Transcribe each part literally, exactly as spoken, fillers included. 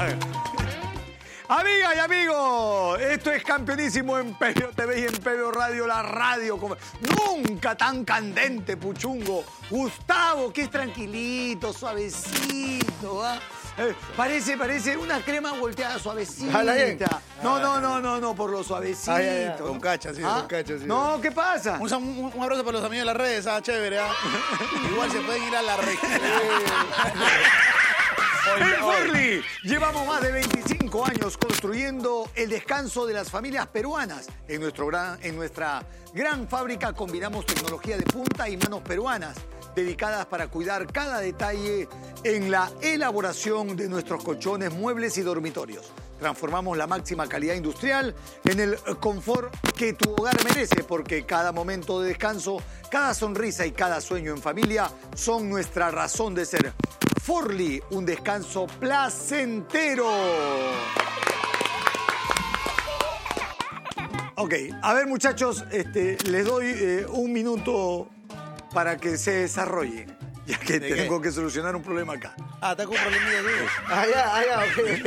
Amigas y amigos, esto es Campeonísimo en P B O T V y en P B O Radio, la radio. Como... Nunca tan candente, Puchungo. Gustavo, que es tranquilito, suavecito, ¿ah? Eh, parece, parece una crema volteada suavecita. No, no, no, no, no, por lo suavecito. Ay, ay, ay. Con cacha, sí, ¿Ah? con cacha, sí. No, ¿qué pasa? Un, un, un abrazo para los amigos de las redes, ah, chévere, ah. Igual se pueden ir a la red. En Forli llevamos más de veinticinco años construyendo el descanso de las familias peruanas. En, nuestro gran, en nuestra gran fábrica combinamos tecnología de punta y manos peruanas dedicadas para cuidar cada detalle en la elaboración de nuestros colchones, muebles y dormitorios. Transformamos la máxima calidad industrial en el confort que tu hogar merece, porque cada momento de descanso, cada sonrisa y cada sueño en familia son nuestra razón de ser. Forli, un descanso placentero. Ok, a ver muchachos, este, les doy eh, un minuto para que se desarrolle, ya que tengo que solucionar un problema acá. Ah, está con un problemilla de... Ah, ya, ah, ya,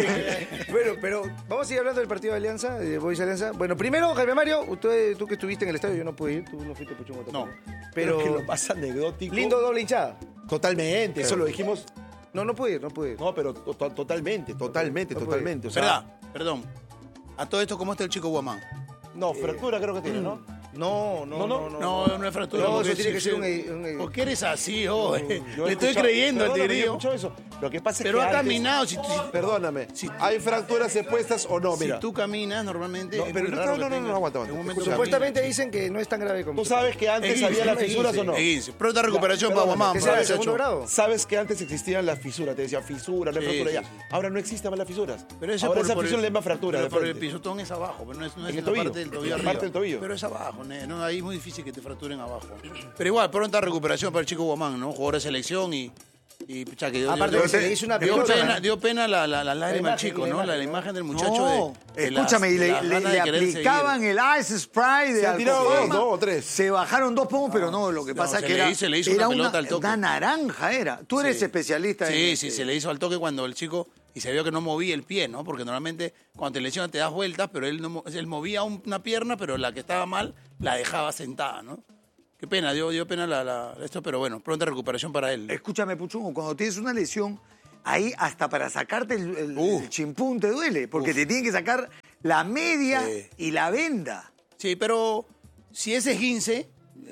ok. Bueno, pero vamos a seguir hablando del partido de Alianza, de Boys Alianza. Bueno, primero, Jaime Mario, usted, tú que estuviste en el estadio, yo no pude ir, tú no fuiste Puchungo tampoco. No, pero, pero es que lo más anecdótico. Lindo doble hinchada. Totalmente, Pero, eso lo dijimos. No, no pude ir, no pude ir. No, pero to to totalmente, totalmente, no totalmente. O sea, ¿Verdad? Perdón. A todo esto, ¿cómo está el chico Guamán? no, fractura creo que tiene, ¿no? No, no, no, no. No, no, no es fractura. No, porque eso tiene que sí, ser sí. un... un- ¿Por qué eres así, oh? Yo Le he estoy escuchado- creyendo al perdóname, yo he tigrillo. escuchado eso. Lo que pasa es Pero que ha antes- caminado. Si, si- Perdóname. Si- ¿Hay fracturas expuestas o no? Mira. si tú caminas normalmente. No, es pero muy no, raro no, que no, no, tengas- no, aguanta, aguanta. en un momento Escucha, Supuestamente caminas. dicen que no es tan grave como... ¿Tú sabes que antes Esguince, había las esguince, fisuras o no? esguince. Pronta recuperación para Perdóname, Guamán. ¿Qué será, para el ese segundo ocho. grado? Sabes que antes existían las fisuras, te decía fisura, no hay Sí, fractura ya. sí, sí. Ahora no existen más las fisuras. Pero eso Ahora por, esa por fisura el, le llama fractura. pero de por el frente. pisotón es abajo, pero no es, no es En en el la tobillo, parte del tobillo en la arriba. parte del tobillo. Pero es abajo, ne- no, ahí es muy difícil que te fracturen abajo. Pero igual, pronta recuperación para el chico Guamán, ¿no? Jugador de selección y... y pucha, que dio, Aparte dio- que se le hizo una dio pelota, pena, ¿no? dio pena la, la, la lágrima al imagen, chico, la ¿no? imagen, La, la ¿no? imagen del muchacho No, de, de las- escúchame, y de le, las le- ganas le de querer aplicaban seguir. el Ice Spray de Se ha tirado Alcofama. dos, dos o tres. Se bajaron dos pomos, pero no, lo que No, pasa se que le era, hizo- le hizo era una pelota una, al toque. una naranja era. Tú eres Sí. especialista en Sí, este. sí, se le hizo al toque cuando el chico... Y se vio que no movía el pie, ¿no? Porque normalmente cuando te lesionan te das vueltas, pero él, no, mo- él movía un- una pierna, pero la que estaba mal la dejaba sentada, ¿no? Qué pena, dio, dio pena la, la- esto, pero bueno, pronta recuperación para él. Escúchame, Puchungo, cuando tienes una lesión, ahí hasta para sacarte el, el- Uf. el chimpún te duele, porque Uf. te tienen que sacar la media Sí. y la venda. Sí, pero si ese esguince,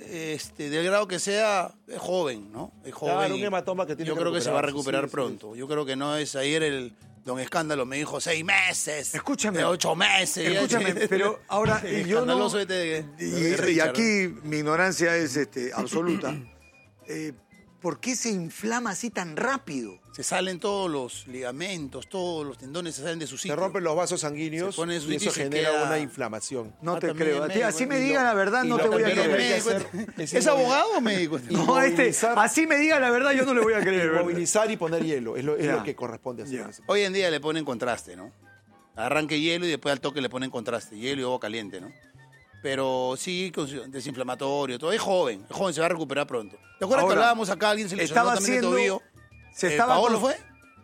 este, del grado que sea, es joven, ¿no? Es joven. Claro, un y hematoma que tiene Yo que creo que se va a recuperarse, recuperar sí, sí. pronto. Yo creo que no es ayer el Don Escándalo me dijo seis meses. Escúchame. de ocho meses. Escúchame, pero ahora El yo no... escandaloso este de- y, de y Richard, aquí mi ignorancia es este, absoluta. Eh, ¿Por qué se inflama así tan rápido? Se salen todos los ligamentos, todos los tendones se salen de su Se sitio. rompen los vasos sanguíneos Se pone en su y sitio eso y se genera queda- una inflamación. No Ah, te también creo. es Tía, así médico, me y diga lo- la verdad, y no lo te voy a también creer. hay que médico. hacer es ¿Es inmovilizar- abogado o médico? No, este, Inmovilizar- así me diga la verdad, yo no le voy a creer. ¿verdad? Movilizar y poner hielo, es lo, es Ya. lo que corresponde hacer. Ya. en ese- Hoy en día le ponen contraste, ¿no? Arranque hielo y después al toque le ponen contraste, hielo y agua caliente, ¿no? Pero sí, con su- desinflamatorio, todo. Es joven, es joven, se va a recuperar pronto. ¿Te acuerdas Ahora, que hablábamos acá? Alguien se lesionó estaba también haciendo- de tobillo. Se Eh, estaba ¿Paolo con- fue?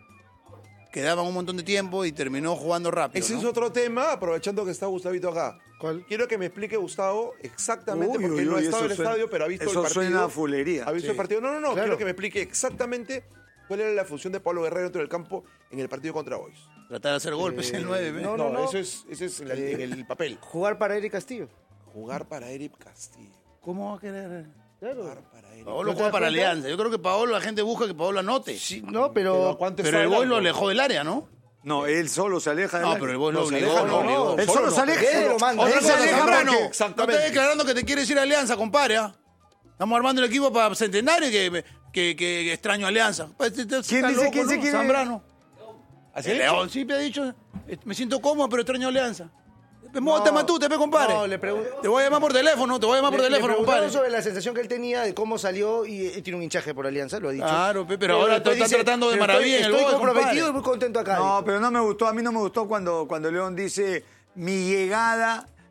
Quedaban un montón de tiempo y terminó jugando rápido, Ese ¿no? es otro tema, aprovechando que está Gustavito acá. ¿Cuál? Quiero que me explique Gustavo exactamente, Uy, porque uy, él no ha uy, estado en el eso suena- estadio, pero ha visto eso el partido. suena a fulería. ¿Ha visto Sí. el partido? No, no, no. Claro. Quiero que me explique exactamente cuál era la función de Pablo Guerrero dentro del campo en el partido contra Boys. Tratar de hacer golpes Eh, el nueve, ¿ves? no, No, no. eso es, eso es en, la- en el papel. Jugar para Eric Castillo. Jugar para Eric Castillo. ¿Cómo va a querer? Claro. Jugar para Eric. Paolo ¿No te juega das para cuenta? Alianza. Yo creo que Paolo, la gente busca que Paolo anote. Sí, no, Pero, pero... ¿a cuánto Pero está el gol lo arco? alejó del área, ¿no? No, él solo se aleja de No, la- pero el gol No, lo se obligó, aleja, lo no, obligó. no. Él solo se aleja. ¿Qué? Lo manda. Otra Él se cosa, aleja Zambrano. porque- No Exactamente. estés declarando que te quieres ir a Alianza, compadre. ¿ah? Estamos armando el equipo para Centenario y que, que, que, que extraño Alianza. Pues, te- te- ¿Quién está dice loco, quién se ¿no? quiere? Zambrano. ¿Así El ha dicho? León sí me ha dicho. eh, Me siento cómodo, pero extraño Alianza. Móvate más tú, te ve, compadre. No, le pregun- Te voy a llamar por teléfono, te voy a llamar por Le- le teléfono, preguntaron compadre. sobre la sensación que él tenía de cómo salió y eh, tiene un hinchaje por Alianza, lo ha dicho. Claro, pe, pero ahora después está tratando de pero maravilla en Estoy, el estoy gol, comprometido compadre. y muy contento acá. No, dijo. pero no me gustó, a mí no me gustó cuando, cuando León dice mi llegada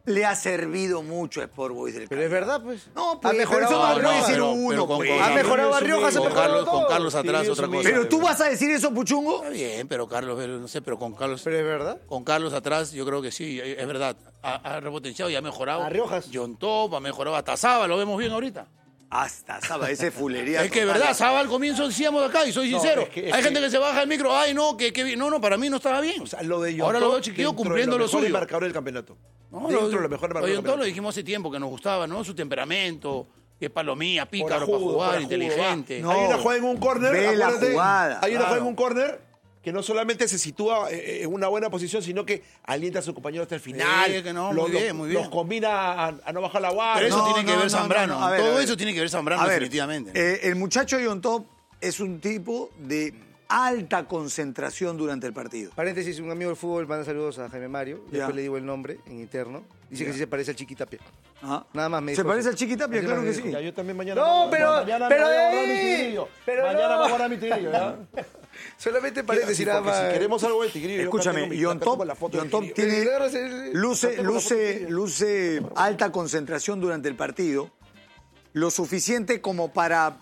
le ha servido mucho a Sport Boys del Pero Callao. es verdad, pues. No, ha pues, pero mejorado eso no a lo puede Riojas. decir pero- uno, pero con- pues. con- Ha mejorado a Tigrillo Riojas, ha sumido. Con mejorado Carlos, con todo. Carlos atrás, Tigrillo otra sumido. cosa. Pero tú vas a decir eso, Puchungo. Está bien, pero Carlos, pero no sé, pero con Carlos... Pero es verdad. Con Carlos atrás, yo creo que sí, es verdad. Ha, ha repotenciado y ha mejorado. A Riojas. John Top ha mejorado. Hasta Saba, lo vemos bien ahorita. Hasta, ¿sabes? Ese fulería. Es que, total. verdad, Saba al comienzo decíamos acá, y soy No, sincero. es que- es Hay que- gente que se baja el micro, ay, no, que, que bien. No, no, para mí no estaba bien. O sea, lo de Ahora Yontó, lo veo chiquillo dentro cumpliendo de lo los mejores suyo. marcadores del campeonato. No, dentro lo, de los mejores lo marcadores de del John Top lo campeonato. dijimos hace tiempo, que nos gustaba, ¿no? Su temperamento, que es palomía, pícaro Corajudo, para jugar, corajudo, inteligente. va. No. Hay una jugada en un córner. Ve la acuérdate, jugada, Hay una claro. jugada en un córner que no solamente se sitúa eh, en una buena posición, sino que alienta a su compañero hasta el final. Sí, que no, Los- muy bien, los- muy bien. Los combina a, a no bajar la guardia. Pero eso No, tiene que no, ver no, Zambrano. no, no. A ver, Todo a ver. eso tiene que ver Zambrano, A ver, definitivamente. eh, el muchacho John Top es un tipo de alta concentración durante el partido. Paréntesis, un amigo del fútbol manda saludos a Jaime Mario. Ya. Después le digo el nombre en interno. Dice Ya. que sí se parece al Chiquitapia. Ajá. Nada más me ¿Se dijo parece eso. al Chiquitapia? Así Claro me que dijo. sí. Ya, yo también mañana. No, me- pero- mañana pero me voy a de borrar mi ahí, tigrillo. pero Mañana no. me voy a borrar mi tigrillo, ¿ya? Solamente Sí, paréntesis, nada porque más. si queremos algo del tigrillo. yo acá Escúchame, tengo mi- John acá Top, tengo la foto John del Top tigrillo. tiene, Claro, sí, sí. luce, Acá tengo la foto del luce, tigrillo. luce alta concentración durante el partido, lo suficiente como para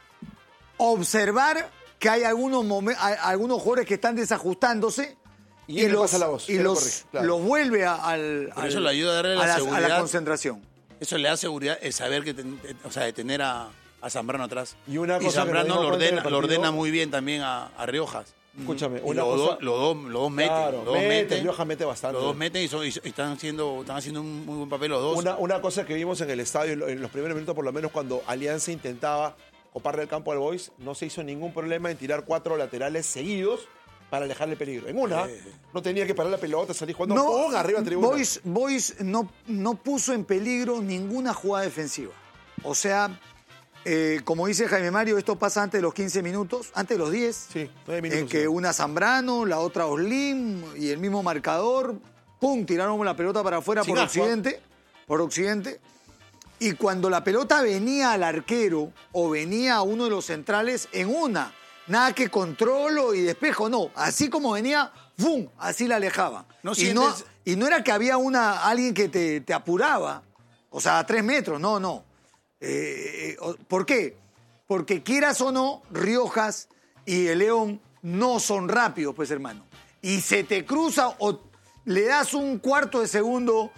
observar que hay algunos, momen- hay algunos jugadores que están desajustándose Y él le los, pasa la voz, y él lo los, corrige, claro. los vuelve a, al, Pero al- eso le ayuda a darle la a, a la seguridad. concentración. Eso le da seguridad, el saber que, ten- o sea, de tener a, a Zambrano atrás. Y una cosa que Zambrano nos dimos lo cuenta en el ordena, lo partido- ordena muy bien también a, a Riojas. Escúchame, Y una los, cosa- dos, los, dos, los dos meten, Claro, los dos mete, meten. Rioja mete bastante. Los dos meten y, son- y están, haciendo, están haciendo un muy buen papel los dos. Una, una cosa que vimos en el estadio, en lo- en los primeros minutos, por lo menos cuando Alianza intentaba coparle el campo al Boys, no se hizo ningún problema en tirar cuatro laterales seguidos para alejarle peligro. En una, no tenía que parar la pelota, salir jugando ¡pum! Arriba tribuna. Boys, Boys no, no puso en peligro ninguna jugada defensiva. O sea, eh, como dice Jaime Mario, esto pasa antes de los quince minutos, antes de los diez. Sí, nueve minutos. En que sí. una Zambrano, la otra Oslim y el mismo marcador, ¡pum! Tiraron la pelota para afuera Sin por asco, ¿eh? occidente, por occidente. Y cuando la pelota venía al arquero o venía a uno de los centrales, en una, nada que controlo y despejo, no. Así como venía, ¡bum! Así la alejaba. ¿No y, no, sientes- y no era que había una, alguien que te, te apuraba, o sea, a tres metros, no, no. Eh, eh, ¿Por qué? Porque quieras o no, Riojas y el León no son rápidos, pues hermano. Y se te cruza o le das un cuarto de segundo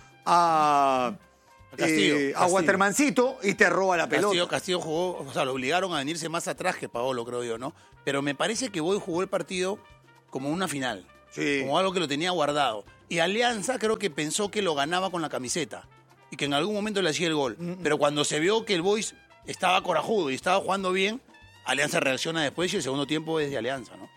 a, Castillo, eh, a Castillo. Watermancito y te roba la pelota. Castillo, Castillo jugó, o sea, lo obligaron a venirse más atrás que Paolo, creo yo, ¿no? Pero me parece que Boy jugó el partido como una final. Sí. Como algo que lo tenía guardado. Y Alianza creo que pensó que lo ganaba con la camiseta. Y que en algún momento le hacía el gol. Pero cuando se vio que el Boys estaba corajudo y estaba jugando bien, Alianza reacciona después y el segundo tiempo es de Alianza, ¿no?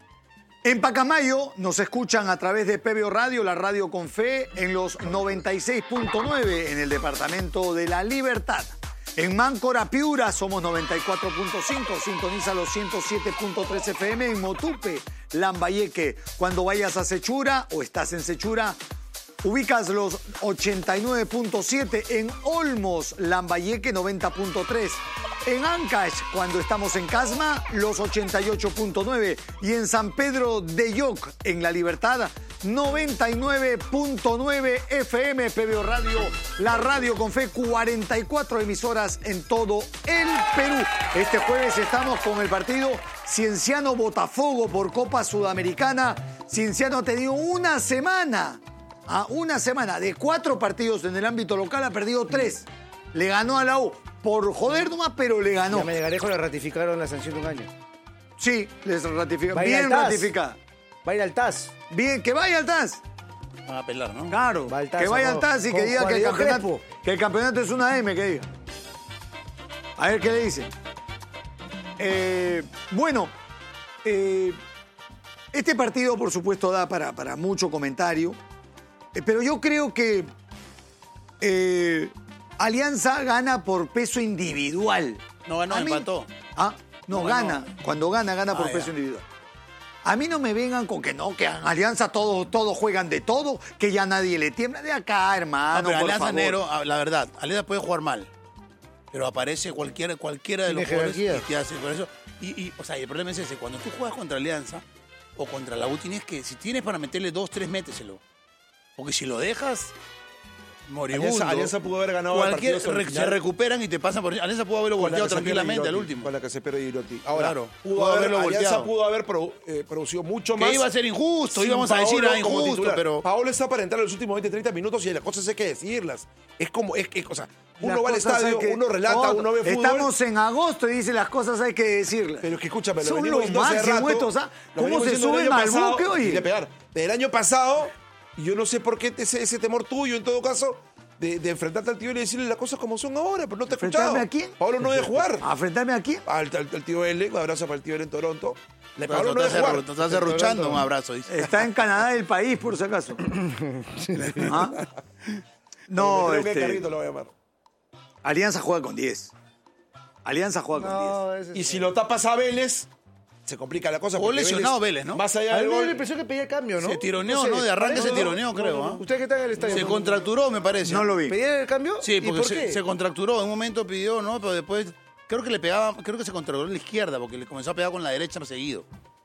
En Pacamayo nos escuchan a través de P B O Radio, la radio con fe, en los noventa y seis punto nueve en el departamento de La Libertad. En Máncora, Piura, somos noventa y cuatro punto cinco, sintoniza los ciento siete punto tres F M. En Motupe, Lambayeque, cuando vayas a Sechura o estás en Sechura, ubicas los ochenta y nueve punto siete. En Olmos, Lambayeque, noventa punto tres. En Ancash, cuando estamos en Casma, los ochenta y ocho punto nueve. Y en San Pedro de Yoc, en La Libertad, noventa y nueve punto nueve F M. P B O Radio, la radio con fe, cuarenta y cuatro emisoras en todo el Perú. Este jueves estamos con el partido Cienciano Botafogo por Copa Sudamericana. Cienciano ha tenido una semana, a una semana de cuatro partidos en el ámbito local, ha perdido tres. Le ganó a la U. Por joder nomás, pero le Y ganó. a Melgarejo le ratificaron la sanción de un año. Sí, les ratifica. Va a ir Bien al T A S. ratificada. Va a ir al T A S. Bien, que vaya al T A S. Van a pelar, ¿no? Claro, Va al T A S, que vaya con- al T A S y que con diga Juan que el, Diego campeonato, Crespo. que el campeonato es una M, que diga. A ver qué le dice. Eh, bueno, eh, este partido, por supuesto, da para, para mucho comentario, eh, pero yo creo que eh, Alianza gana por peso individual. No ganó, A mí- empató. Ah, no, No gana. ganó. Cuando gana, gana por Ah, peso ya. individual. A mí no me vengan con que no, que en Alianza todos todos juegan de todo, que ya nadie le tiembla. De acá, hermano, No, pero por Alianza favor. Negro, ah, la verdad, Alianza puede jugar mal. Pero aparece cualquiera, cualquiera de Tiene los jugadores y jerarquía. te hace por eso. Y, y, o sea, y el problema es ese, cuando tú juegas contra Alianza o contra la U, tienes que, si tienes para meterle dos, tres, méteselo. Porque si lo dejas, Moribundo. Alianza, Alianza pudo haber ganado Cualquier, el partido sobre re- el se final, recuperan y te pasan por... Alianza pudo haberlo con la volteado que se pierde tranquilamente al Girotti, último. Con la que se pierde Girotti. Ahora, Claro, pudo, pudo haber, haberlo Alianza volteado. pudo haber produ- eh, producido mucho más. Que iba a ser injusto, sin íbamos a decir, Paolo ah, como injusto, titular. pero... Paolo está para entrar en los últimos veinte, treinta minutos y las cosas hay que decirlas. Es como, es que, o sea, uno Las va al cosas estadio, hay que- uno relata, Oh, uno ve fútbol. Estamos en agosto y dice las cosas hay que decirlas. Pero es que escúchame, lo Son venimos los diciendo hace máximos rato, estos, ¿ah? lo ¿Cómo venimos se diciendo el suben año al pasado, buque, oye? y de pegar. Del año pasado, y yo no sé por qué ese, ese temor tuyo, en todo caso, de, de enfrentarte al tío y decirle las cosas como son ahora, pero no te he escuchado. ¿Enfrentarme a quién? Pablo no debe jugar. ¿A enfrentarme a quién? Al, al- al tío L, un abrazo para el tío L en Toronto. Le Pero Pablo te no estás debe jugar. arru- te estás derruchando, un abrazo, dice. Está en Canadá el país, por si acaso. ¿Ah? No, Creo que este, Carrito lo va a llamar. Alianza juega con diez. Alianza juega con diez. No, ese Y sí. si lo tapas a Vélez, se complica la cosa. Jugó porque lesionado Vélez, ¿no? Más A allá mí del me dio la gol. impresión que pedía cambio, ¿no? Se tironeó, sé, ¿no? De arranque parece- se tironeó, creo. ¿ah? ¿Usted que está en el estadio? Se contracturó, me parece. No lo vi. ¿Pedía el cambio? Sí, ¿Y porque por se, qué? se contracturó. En un momento pidió, ¿no? Pero después creo que le pegaba, creo que se contracturó en la izquierda porque le comenzó a pegar con la derecha seguido.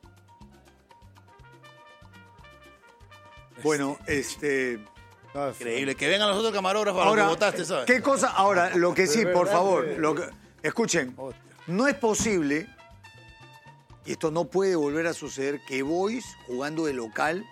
Bueno, este. Ah, Increíble. Que vengan los otros camarógrafos a los Ahora, que votaste, ¿sabes? ¿qué cosa? Ahora, lo que sí, De por verdad favor, que- lo que- escuchen, no es posible, y esto no puede volver a suceder, que Boys, jugando de local,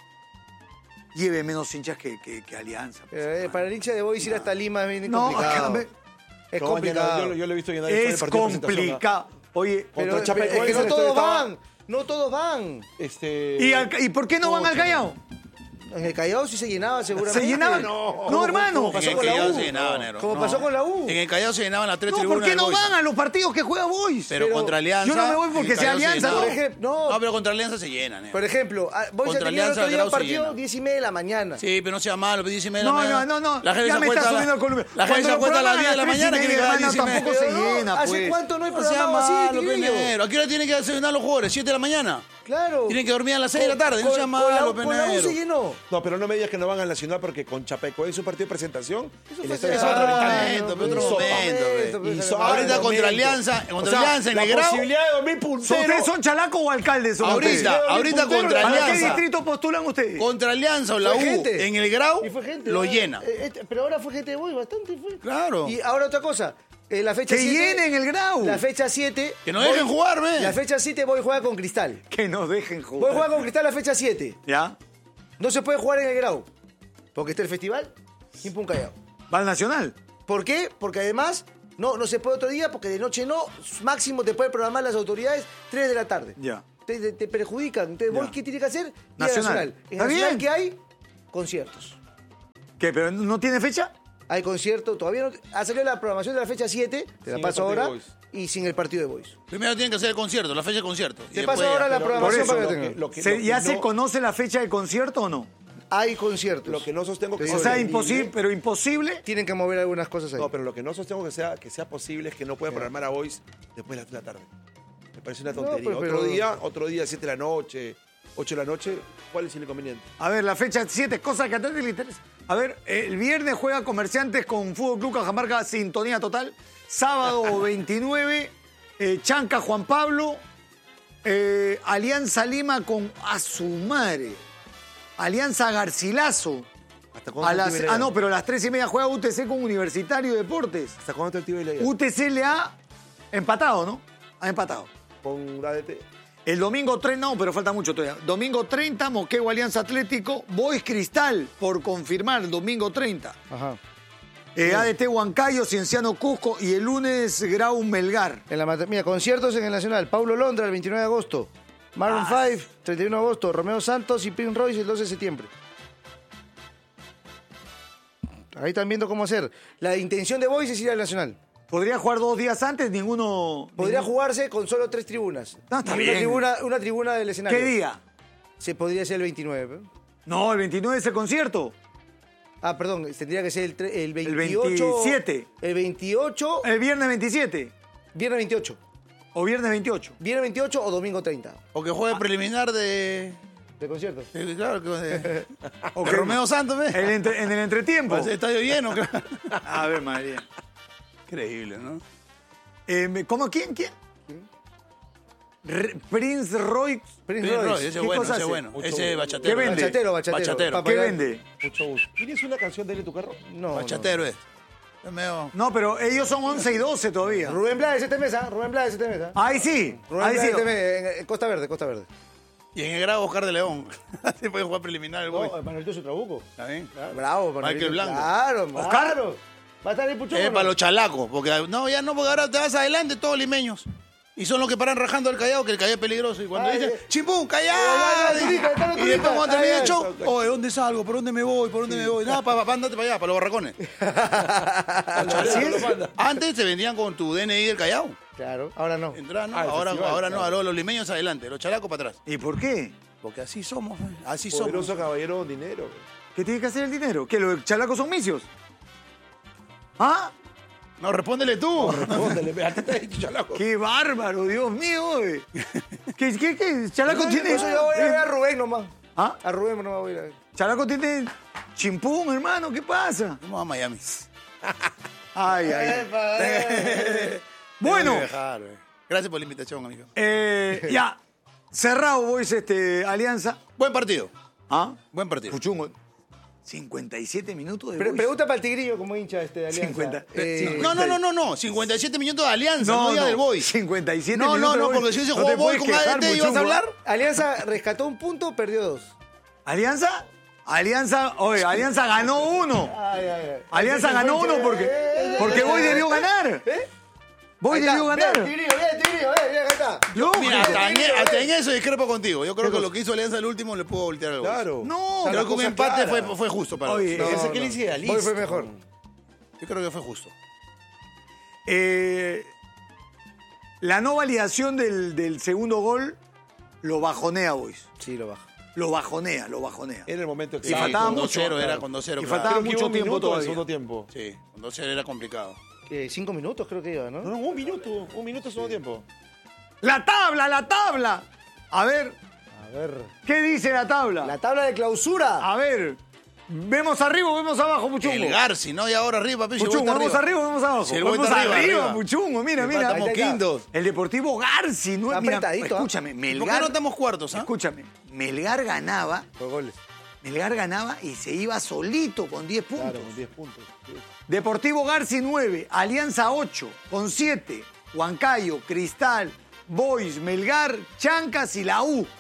lleve menos hinchas que, que- que Alianza. pues, Eh, hermano. para el hincha de Boys ir hasta Lima es bien No, complicado. acá me- Es No, complicado. Yo, yo lo he visto llenar el es partido de presentación, ¿no? complicado. Oye, Pero, Contra Chapecoense, pero es que no el todos estadio estaba- van. No todos van. Este... ¿y, al- ¿y por qué no van al Pucha. Callao? En el Callao sí se llenaba seguramente. ¿Se llenaban? No, No, hermano. En pasó el con la Callao U. se llenaba, negro. Como No. pasó con la U. En el Callao se llenaban las tres No, tribunas ¿por qué del no Boys. van a los partidos que juega Boys? Pero, Pero contra Alianza... yo no me voy en porque el sea Callao se Alianza, llenaba. Por ejemplo, no. No, pero contra Alianza se llena, negro. Por ejemplo, a- Boys Contra ya tenía el Alianza otro día Grau un se partido llena. diez y media de la mañana. Sí, pero no sea malo, diez y media de No, la mañana. no, no, no. La gente Ya se me acuesta está a la- subiendo el volumen. La gente se Cuando acuesta a las programan diez de la a las mañana tres y que quiere media, que a las diez y hermano, media. tampoco se Pero no, llena, ¿hace pues. cuánto no hay No sea programa así, malo, Tigrillo? Penero. ¿A qué hora tienen que desayunar los jugadores? ¿siete de la mañana? Claro. Tienen que dormir a las seis de la tarde, no Con- sea con la- malo, Con la U Penero. se llenó. No, pero no me digas que no van al Nacional porque con Chapecoense un partido de presentación. Eso el fue estadio hace estaba otro reventando. momento, pero otro Y sopa. momento, ve. pues, Y hermano. sopa, Ahorita contra momento. Alianza, contra O sea, Alianza en la el Grau. posibilidad de dormir ¿Son- puntero. ¿Ustedes son chalaco o alcaldes? son Ahorita, ustedes? ahorita puntero, contra ¿Para qué Alianza. distrito postulan ustedes? Contra Alianza o la U Fue gente. en el Grau Y fue gente. lo ¿no? llena. Eh, este- pero ahora fue gente de Boys, bastante fue. Claro. Y ahora otra cosa. eh, la fecha Que siete, llenen el Grau. La fecha siete. Que no dejen jugar, ve. La fecha siete Boys juega con Cristal. Que nos dejen Boys jugar. juega con Cristal la fecha siete. ¿Ya? No se puede jugar en el Grau. Porque está el festival y Pum Callao. ¿Va al Nacional? ¿Por qué? Porque además no, no se puede otro día, porque de noche no. Máximo te pueden programar las autoridades tres de la tarde. Ya. Te, te- te perjudican. Entonces, Ya. ¿vos qué tiene que hacer? Ir a Nacional. Nacional. En Está Nacional, bien. ¿qué hay? Conciertos. ¿Qué? ¿Pero no tiene fecha? Hay concierto, todavía no. Ha salido la programación de la fecha siete, te la Sin paso el partido ahora, de Boys. y sin el partido de Boys. Primero tienen que hacer el concierto, la fecha de concierto. Y Te después paso ahora ya. la Pero programación por para eso, que lo tengan. que- lo que- Se- lo que ¿Ya se no- conoce la fecha del concierto o no? Hay conciertos. Lo que no sostengo que Te sea O sea, Horrible. imposible, pero imposible. Tienen que mover algunas cosas ahí. No, pero lo que no sostengo que sea, que sea posible es que no puedan programar a Boys después de las tres de la tarde. Me parece una tontería. pero- pero- Otro día, otro día, siete de la noche, ocho de la noche, ¿cuál es el inconveniente? A ver, la fecha siete, cosa que a Tati le interesa. A ver, el viernes juega Comerciantes con Fútbol Club Cajamarca, sintonía total. Sábado veintinueve, eh, Chanca Juan Pablo, eh, Alianza Lima con a su madre. Alianza Garcilaso. ¿Hasta cuándo A te las, activa la ah, idea? no, pero a las tres y media juega U T C con Universitario Deportes. ¿Hasta cuándo te activa la idea? U T C le ha empatado, ¿no? Ha empatado. Con A D T. El domingo treinta, no, pero falta mucho todavía. Domingo treinta, Moquegua Alianza Atlético, Boys Cristal, por confirmar, domingo treinta. Ajá. Eh, A D T Huancayo, Cienciano Cusco y el lunes Grau Melgar. En la, mate- mira, conciertos en el Nacional. Paulo Londra el veintinueve de agosto. Maroon Ah. cinco, treinta y uno de agosto. Romeo Santos y Prince Royce el doce de septiembre. Ahí están viendo cómo hacer. La intención de Boys es ir al Nacional. Podría jugar dos días antes, ninguno... Podría ningún- jugarse con solo tres tribunas. No, está Y bien. Una tribuna, una tribuna del escenario. ¿Qué día? Se podría ser el veintinueve. ¿eh? No, el veintinueve es el concierto. Ah, perdón, tendría que ser el, tre- el El veintiocho. veintisiete. El veintiocho. El viernes veintisiete Viernes veintiocho. o viernes veintiocho. Viernes veintiocho o domingo treinta. O que juegue preliminar de. De concierto. de- claro, que de, O de que- Romeo Santos, ¿ves? En el, entre- en el entretiempo. Parece estadio lleno, claro. A ver, María. Increíble, ¿no? Eh, ¿Cómo? ¿Quién? ¿Quién? R- Prince Roy. Prince Prince Royce. Royce, ese ¿Qué es bueno, cosa ese es hace? bueno. Mucho Ese gusto. bachatero. ¿Qué vende? Bachatero, bachatero. Bachatero. Pa' ¿Qué pagar- vende? Mucho gusto. ¿Tienes una canción de él en tu carro? No, Bachatero es. Es medio- No, pero ellos son once y doce no. todavía. Rubén Blades, este mesa. Rubén Blades, este mesa. Ahí sí. Rubén Ahí sí. Blades, este mesa. En- en Costa Verde, Costa Verde. Y en el grado Oscar de León. Así puede jugar preliminar el boy. Oh, Manuelito su trabuco. ¿Está bien? Bravo, Michael Manuelito. Blanco. Claro, Oscar. claro. Va a estar ahí Puchón. Es ¿o no? para los chalacos, porque no, ya no, porque ahora te vas adelante todos limeños. Y son los que paran rajando al Callao, que el Callao es peligroso. Y cuando Ay, dicen, eh. ¡chimpum, Callao! Ay, ay, turista, está los Y después turistas. cuando termina Ay, el ay, show, ay. oye, ¿dónde salgo? ¿Por dónde me voy? ¿Por dónde me voy? Nada, papá, pa, andate para allá, para los barracones. Así es. Antes se vendían con tu D N I del Callao. Claro, ahora no. Entraba, ¿no? Ah, el ahora festival, ahora no, claro. ahora los limeños adelante, los chalacos para atrás. ¿Y por qué? Porque así somos, ¿eh? así Poderoso somos. caballero con dinero. ¿Qué tiene que hacer el dinero? ¿Que los chalacos son misios? ¿Ah? No, respóndele tú. Respóndele, a ti te he dicho chalaco. ¡Qué bárbaro, Dios mío! oye. ¿Qué, qué, qué? ¿Chalaco tiene...? Eso yo voy a ver a Rubén nomás. ¿Ah? A Rubén no me voy a ir a ver. ¿Chalaco tiene chimpún, hermano? ¿Qué pasa? Vamos a Miami. Ay, ay. Bueno, Tengo que dejar, eh. Gracias por la invitación, amigo. eh, ya. Cerrado, boys, este, Alianza. Buen partido. ¿Ah? Buen partido. Puchungo. cincuenta y siete minutos de Pre- boys. pregunta para el Tigrillo como hincha este de Alianza. cincuenta. Eh, No, no, no, no, no. cincuenta y siete minutos de Alianza, no, ya del Boy. cincuenta y siete No, minutos no, no, de porque Boys. si hubiese No jugado te Boy puedes con quejar, A D T, ¿ibas a Puchungo. hablar? Alianza rescató un punto, perdió dos. ¿Alianza? Alianza, oye, Alianza ganó uno. Ay, ay, ay. Alianza ganó uno porque, porque Boy debió ganar. ¿Eh? Boy Ahí está. debió Bien, ganar. Tigrillo, bien, Tigrillo, bien, bien, ahí está. Yo, Mira, hasta en, hasta en eso discrepo contigo. Yo creo que cosa? lo que hizo Alianza el último le pudo voltear al Boy. Claro. No, Está la Creo que un cosa empate clara. fue, fue justo para Oye, los. Ese No, que no. le idealista. Boy fue mejor. Yo creo que fue justo. Eh, la no validación del, del segundo gol lo bajonea, boys. Sí, lo baja. Lo bajonea, lo bajonea. Era el momento Y exacto. faltaba con mucho. dos cero era claro. con dos cero. Y claro. faltaba Creo que mucho iba un tiempo minuto del todavía. segundo tiempo. Sí, con dos cero era complicado. Eh, cinco minutos creo que iba, ¿no? No, no, un minuto. Un minuto segundo tiempo. La tabla, la tabla. A ver, A ver. ¿qué dice la tabla? La tabla de clausura. A ver, ¿vemos arriba o vemos abajo, Puchungo? El Garci, ¿no? Y ahora arriba, Pichi. Puchungo, ¿vemos arriba o vemos abajo? Si el Boy vemos está arriba, arriba, arriba. Puchungo, mira, Le mira. faltamos Ahí está. quintos. El Deportivo Garci, no Está mira, apretadito, ¿ah? escúchame, ¿Por qué Melgar, no estamos cuartos, ah? escúchame, Melgar ganaba, Por goles. Melgar ganaba y se iba solito con diez puntos. Claro, con diez puntos. Sí. Deportivo Garci nueve, Alianza ocho, con siete, Huancayo, Cristal, Boys, Melgar, Chancas y la U,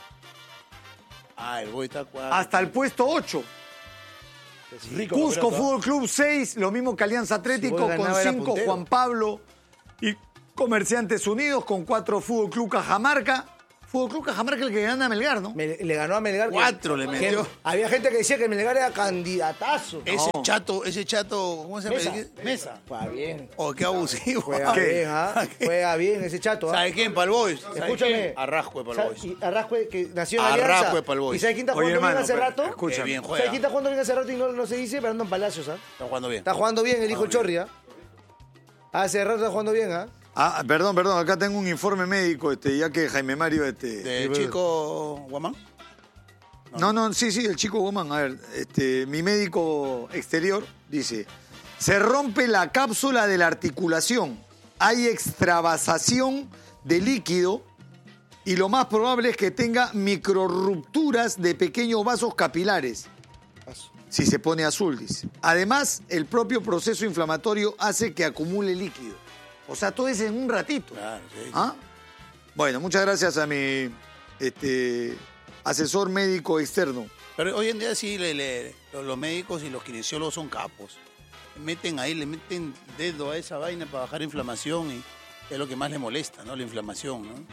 Ah, el Boy está cuarto. hasta el puesto ocho. Es rico. Cusco campeonato, Fútbol Club seis, lo mismo que Alianza Atlético Si Boys con ganaba, era cinco, puntero. Juan Pablo y Comerciantes Unidos con cuatro, Fútbol Club Cajamarca. Fútbol Club Cajamarca el que gana a Melgar, ¿no? Me- le ganó a Melgar. que- Cuatro le que metió. Había gente que decía que Melgar era candidatazo. Ese No. chato, ese chato, ¿cómo se llama? Mesa. Mesa. Juega bien. Oh, qué abusivo. Juega ¿Qué? bien, ¿ah? Juega bien ese chato, ¿ah? ¿Sabes quién? Para el Boys. ¿Sabes Escúchame. quién? Arrascue para el ¿Sabes? Boys. Y Arrascue, que nació en Alianza. Arrascue pa'l Boys. ¿Y sabes quién está Oye, jugando hermano, bien hace pero- rato? escucha. Qué bien ¿Sabes juega. quién está jugando bien hace rato y no, no se dice? Brandon Palacios, ¿ah? Está jugando bien. Está jugando bien el hijo Chorri, ¿ah? Hace rato está jugando bien, ¿ah? Ah, perdón, perdón, acá tengo un informe médico, este, ya que Jaime Mario, este. ¿De chico Guamán? No, no, sí, sí, el chico Gómez. A ver, este, mi médico exterior dice: se rompe la cápsula de la articulación, hay extravasación de líquido y lo más probable es que tenga microrrupturas de pequeños vasos capilares. Si se pone azul, dice. Además, el propio proceso inflamatorio hace que acumule líquido. O sea, todo es en un ratito. Claro, sí. ¿Ah? Bueno, muchas gracias a mi este, asesor médico externo. Pero hoy en día sí, le- le- los los médicos y los kinesiólogos son capos. Meten ahí, le meten dedo a esa vaina para bajar inflamación y es lo que más le molesta, ¿no? La inflamación, ¿no?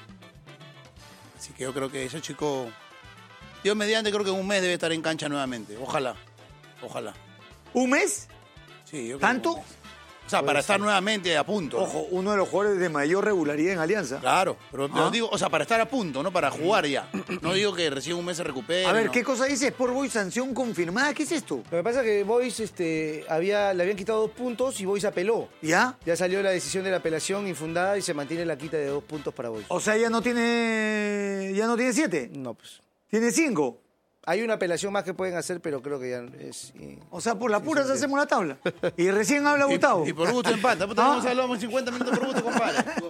Así que yo creo que ese chico, Dios mediante, creo que en un mes debe estar en cancha nuevamente. Ojalá, ojalá. ¿Un mes? Sí, yo creo que ¿Tanto? un mes. O sea, para estar nuevamente a punto. ¿no? Ojo, uno de los jugadores de mayor regularidad en Alianza. Claro, pero, pero ¿Ah? digo, o sea, para estar a punto, no para jugar ya. No digo que recién un mes se recupere. A ver, no. ¿qué cosa dice Sport Boys? Sanción confirmada. ¿Qué es esto? Lo que pasa es que Boys este, había, le habían quitado dos puntos y Boys apeló. ¿Ya? Ya salió la decisión de la apelación infundada y se mantiene la quita de dos puntos para Boys. O sea, ya no tiene. Ya no tiene siete. No, pues. Tiene cinco. Hay una apelación más que pueden hacer, pero creo que ya es... eh, O sea, por la pura se hacemos la tabla. Y recién habla Y- Gustavo. Y, por gusto empata. Puta, ¿Ah? no hablamos cincuenta minutos por gusto, compadre.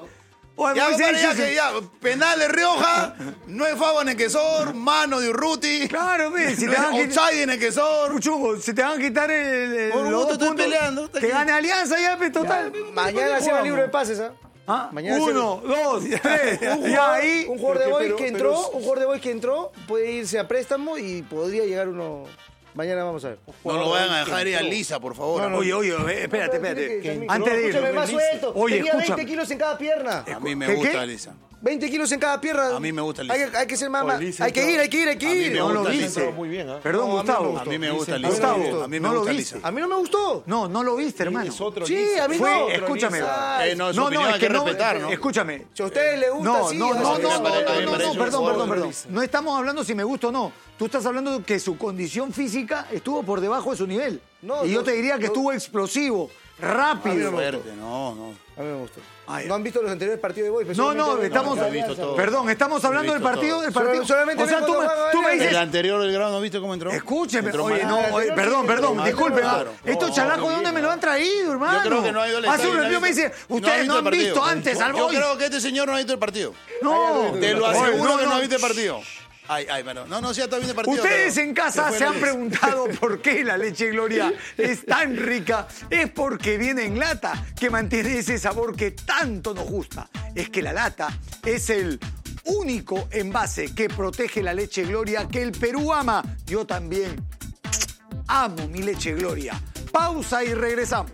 Oye, Ya, Moisés, compadre, ya, dice- que ya, penal de Rioja, no es Fabo Nequesor, mano de Urruti. Claro, ve, si no te es van a quitar- Otsai de Nequesor. Chungo, si te van a quitar el, el- Por los gusto dos estoy puntos, peleando, está que aquí. gane Alianza ya, pe, total. Mañana cierra el libro de pases, ¿ah? ¿Ah? Mañana Uno, dos, tres. Un Y jugador, ahí. un jugador de Pero- Boys pero- que pero- entró, un jugador de Boys que entró puede irse a préstamo y podría llegar uno. Mañana vamos a ver. No lo vayan a dejar ir a Lisa, por favor. Oye, oye, eh, espérate, No, tiene espérate. que- Antes de Escúchame, ir. más suelto. Oye, Tenía escúchame. veinte kilos en cada pierna. A mí me ¿Qué, gusta qué? Lisa. veinte kilos en cada pierna. A mí me gusta Lisa. Hay que, hay que ser más. Oye, más- Lisa hay que entró- ir, hay que ir, hay que a mí ir. me No lo gusta viste. Lisa. Muy bien, ¿ah? Perdón, No, a mí me Gustavo. gustó. A mí me gusta Lisa Lisa. Gustavo, A mí me no lo gusta viste. Lisa. A mí no me gustó. No, no lo viste, hermano. Es otro Sí, Lisa. a mí Fue, no. escúchame. Eh, no, su No, opinión no, hay es que que no. respetar, ¿no? Escúchame. Si a ustedes les gusta, No, sí. no, así no, que no, se no, puede. a mí me no, no, parece no, un perdón, jugador perdón, de perdón. Lisa. No estamos hablando si me gusta o no. Tú estás hablando de que su condición física estuvo por debajo de su nivel. No, y yo no, te diría que no. estuvo explosivo, rápido. Fuerte, no, no. A mí me gustó. Ay. ¿No han visto los anteriores partidos de Boys? No, no, estamos. lo he visto todo. Perdón, estamos hablando Lo he del visto partido, todo. del partido. Solo- solamente o sea, ven tú me, cuando juega tú me Alianza. dices. El anterior del grado, ¿no viste cómo entró? Escúcheme, Entró oye, mal. no, Ah, oye, el perdón, anterior perdón, sí, disculpe. claro. Estos No, chalacos, no, ¿de dónde me lo han traído, hermano? Yo creo que no ha ido al Hace estadio. un nadie- review me dice, no ha ustedes no el han partido. visto antes al Yo Boys. creo que este señor no ha visto el partido. No, Te lo Oye, aseguro que no ha visto el partido. Ay, ay, pero no, no, sí, está viendo el partido. Ustedes pero en casa fue se la han Lisa. preguntado por qué la leche Gloria es tan rica. Es porque viene en lata, que mantiene ese sabor que tanto nos gusta. Es que la lata es el único envase que protege la leche Gloria que el Perú ama. Yo también amo mi leche Gloria. Pausa y regresamos.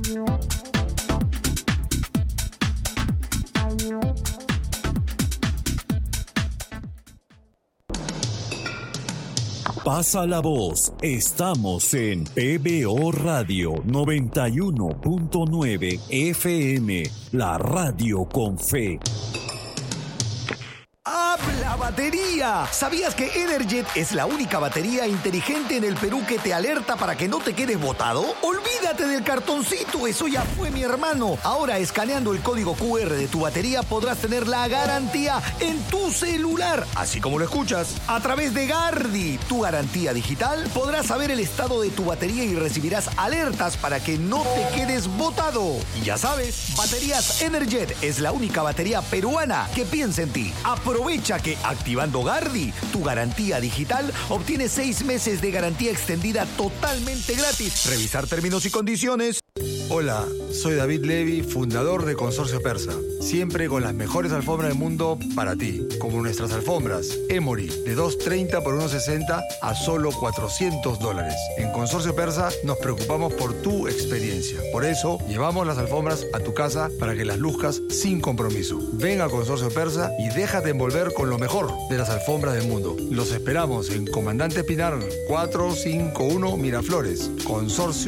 Pasa la voz. Estamos en P B O Radio noventa y uno punto nueve F M, la radio con fe. ¡Habla batería! ¿Sabías que Energet es la única batería inteligente en el Perú que te alerta para que no te quedes botado? Olvídate del cartoncito, eso ya fue, mi hermano. Ahora, escaneando el código Q R de tu batería, podrás tener la garantía en tu celular, así como lo escuchas. A través de Gardi, tu garantía digital, podrás saber el estado de tu batería y recibirás alertas para que no te quedes botado. Y ya sabes, Baterías Energet es la única batería peruana que piensa en ti. Aprovecha que activando Gardi, tu garantía digital, obtienes seis meses de garantía extendida totalmente gratis. Revisar términos y condiciones. Hola, soy David Levy, fundador de Consorcio Persa. Siempre con las mejores alfombras del mundo para ti, como nuestras alfombras Emory de dos treinta por uno sesenta a solo cuatrocientos dólares. En Consorcio Persa nos preocupamos por tu experiencia. Por eso llevamos las alfombras a tu casa para que las luzcas sin compromiso. Ven a Consorcio Persa y déjate envolver con lo mejor de las alfombras del mundo. Los esperamos en Comandante Pinar cuatrocientos cincuenta y uno Miraflores. Consorcio